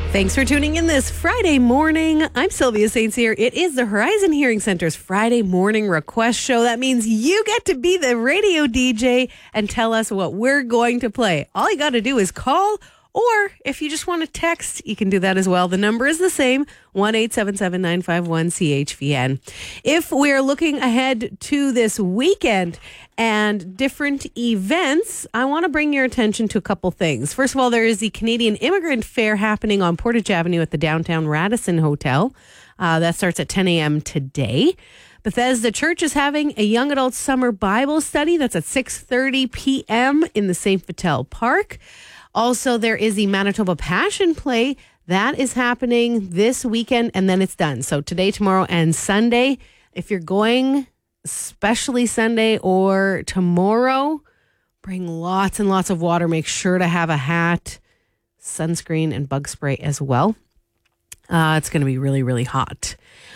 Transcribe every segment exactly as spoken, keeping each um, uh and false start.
Thanks for tuning in this Friday morning. I'm Sylvia Saints here. It is the Horizon Hearing Center's Friday morning request show. That means you get to be the radio D J and tell us what we're going to play. All you got to do is call, or if you just want to text, you can do that as well. The number is the same, one eight seven seven, nine five one, C H V N. If we're looking ahead to this weekend and different events, I want to bring your attention to a couple things. First of all, there is the Canadian Immigrant Fair happening on Portage Avenue at the downtown Radisson Hotel. Uh, that starts at ten a.m. today. Bethesda Church is having a young adult summer Bible study. That's at six thirty p.m. in the Saint Vital Park. Also, there is the Manitoba Passion Play. That is happening this weekend, and then it's done. So today, tomorrow, and Sunday. If you're going, especially Sunday or tomorrow, bring lots and lots of water. Make sure to have a hat, sunscreen, and bug spray as well. Uh, it's going to be really, really hot.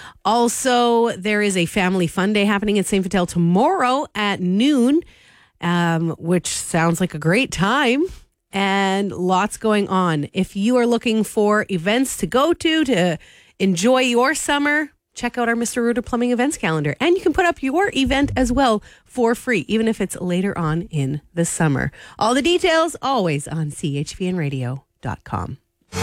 Also, there is a family fun day happening at Saint Vital tomorrow at noon, um, which sounds like a great time. And lots going on. If you are looking for events to go to to enjoy your summer, check out our Mister Rooter Plumbing events calendar. And you can put up your event as well for free, even if it's later on in the summer. All the details always on C H V N radio dot com.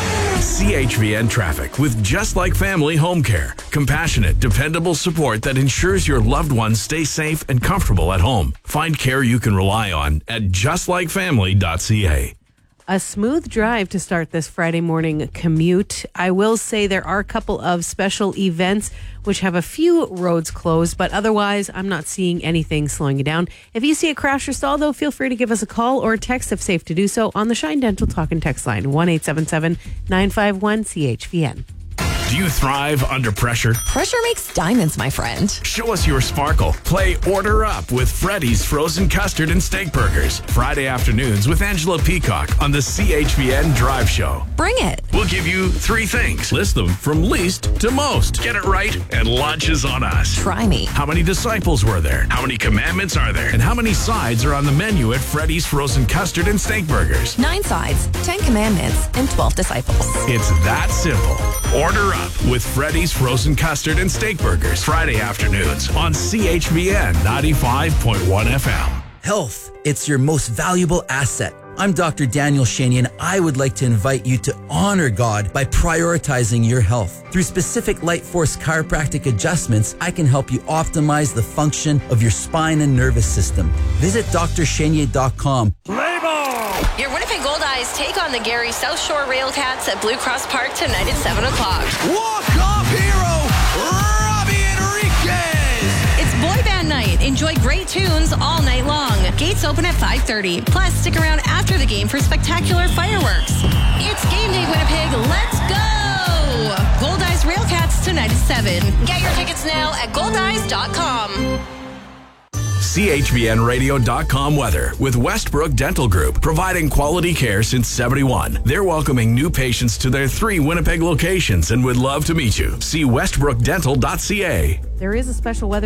C H V N Traffic with Just Like Family Home Care. Compassionate, dependable support that ensures your loved ones stay safe and comfortable at home. Find care you can rely on at just like family dot c a. A smooth drive to start this Friday morning commute. I will say there are a couple of special events which have a few roads closed, but otherwise I'm not seeing anything slowing you down. If you see a crash or stall, though, feel free to give us a call or a text if safe to do so on the Shine Dental Talk and Text line, one eight seven seven, nine five one, C H V N. Do you thrive under pressure? Pressure makes diamonds, my friend. Show us your sparkle. Play Order Up with Freddy's Frozen Custard and Steak Burgers. Friday afternoons with Angela Peacock on the C H V N Drive Show. Bring it. We'll give you three things. List them from least to most. Get it right, and lunch is on us. Try me. How many disciples were there? How many commandments are there? And how many sides are on the menu at Freddy's Frozen Custard and Steak Burgers? Nine sides, ten commandments, and twelve disciples. It's that simple. Order Up with Freddy's Frozen Custard and Steak Burgers. Friday afternoons on C H V N ninety-five point one F M. Health, it's your most valuable asset. I'm Doctor Daniel Shaney, and I would like to invite you to honor God by prioritizing your health. Through specific Light Force chiropractic adjustments, I can help you optimize the function of your spine and nervous system. Visit d r chenier dot com. Your Winnipeg Goldeyes take on the Gary South Shore Railcats at Blue Cross Park tonight at seven o'clock. Walk-off hero, Robbie Enriquez. It's boy band night. Enjoy great tunes all night long. Gates open at five thirty. Plus, stick around after the game for spectacular fireworks. It's game day, Winnipeg. Let's go! Goldeyes Railcats tonight at seven. Get your tickets now at goldeyes dot com. C H V N radio dot com weather with Westbrook Dental Group, providing quality care since seventy-one. They're welcoming new patients to their three Winnipeg locations and would love to meet you. See westbrook dental dot c a. There is a special weather